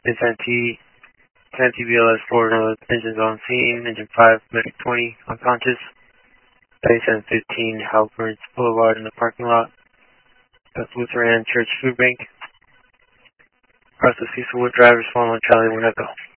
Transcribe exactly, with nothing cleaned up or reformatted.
ten T, ten T B L S Florida, engines on scene, engine five, medic twenty, unconscious. thirty-seven fifteen Halberds Boulevard in the parking lot. That's Lutheran Church Food Bank. Across the Cecilwood Drive, respond on Charlie one Echo.